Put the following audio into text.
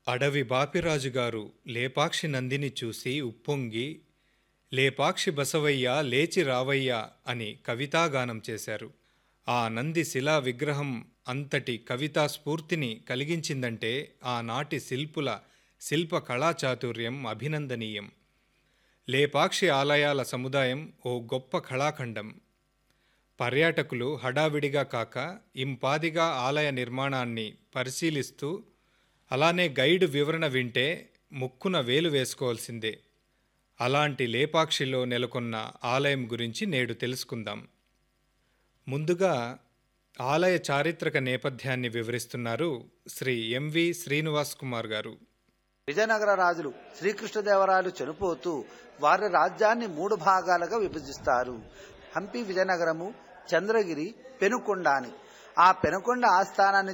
అడవి బాపిరాజుగారు లేపాక్షి నందిని చూసి ఉప్పొంగి లేపాక్షి బసవయ్య లేచి రావయ్యా అని కవితాగానం చేశారు. ఆ నంది శిలా విగ్రహం అంతటి కవితా స్ఫూర్తిని కలిగించిందంటే ఆనాటి శిల్పుల శిల్ప కళాచాతుర్యం అభినందనీయం. లేపాక్షి ఆలయాల సముదాయం ఓ గొప్ప కళాఖండం. పర్యాటకులు హడావిడిగా కాక ఇంపాదిగా ఆలయ నిర్మాణాన్ని పరిశీలిస్తూ అలానే గైడు వివరణ వింటే ముక్కున వేలు వేసుకోవాల్సిందే. అలాంటి లేపాక్షిలో నెలకొన్న ఆలయం గురించి నేడు తెలుసుకుందాం. ముందుగా ఆలయ చారిత్రక నేపథ్యాన్ని వివరిస్తున్నారు శ్రీ ఎంవి శ్రీనివాస్ కుమార్ గారు. విజయనగర రాజులు శ్రీకృష్ణదేవరాయలు చనిపోతూ వారి రాజ్యాన్ని 3 భాగాలుగా విభజిస్తారు. హంపి, విజయనగరము, చంద్రగిరి, పెనుకొండ అని. ఆ పెనుకొండ ఆస్థానాన్ని